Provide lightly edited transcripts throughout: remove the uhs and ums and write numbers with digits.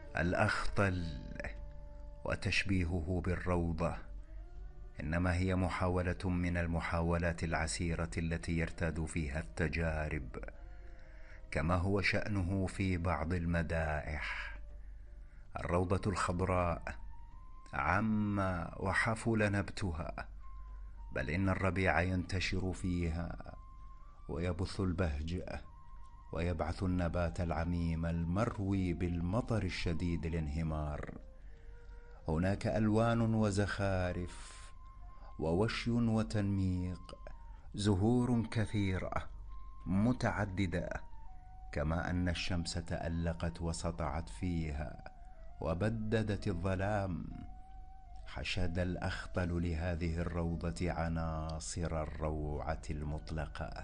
الأخطل وتشبيهه بالروضة إنما هي محاولة من المحاولات العسيرة التي يرتاد فيها التجارب، كما هو شأنه في بعض المدائح. الروضة الخضراء عم وحفل نبتها، بل إن الربيع ينتشر فيها ويبث البهجة ويبعث النبات العميم المروي بالمطر الشديد الانهمار. هناك ألوان وزخارف ووشي وتنميق، زهور كثيرة متعددة، كما أن الشمس تألقت وسطعت فيها وبددت الظلام. حشد الأخطل لهذه الروضة عناصر الروعة المطلقة،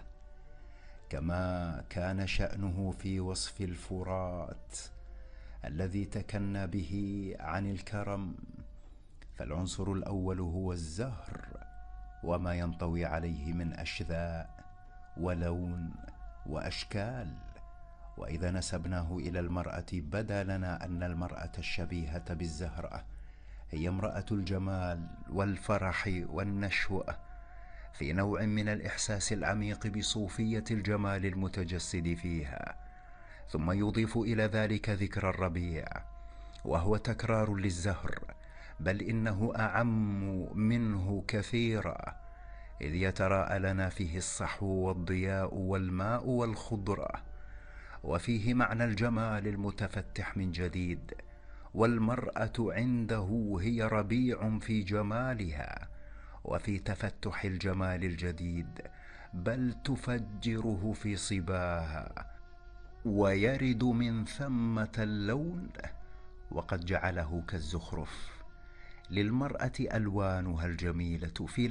كما كان شأنه في وصف الفرات الذي تكنى به عن الكرم. فالعنصر الأول هو الزهر وما ينطوي عليه من أشذاء ولون وأشكال. وإذا نسبناه إلى المرأة بدا لنا أن المرأة الشبيهة بالزهرة هي امرأة الجمال والفرح والنشوة، في نوع من الإحساس العميق بصوفية الجمال المتجسد فيها. ثم يضيف إلى ذلك ذكر الربيع، وهو تكرار للزهر، بل إنه أعم منه كثيرا، إذ يتراءى لنا فيه الصحو والضياء والماء والخضرة، وفيه معنى الجمال المتفتح من جديد. والمرأة عنده هي ربيع في جمالها وفي تفتح الجمال الجديد، بل تفجره في صباها، ويرد من ثمة اللون وقد جعله كالزخرف. للمرأة ألوانها الجميلة في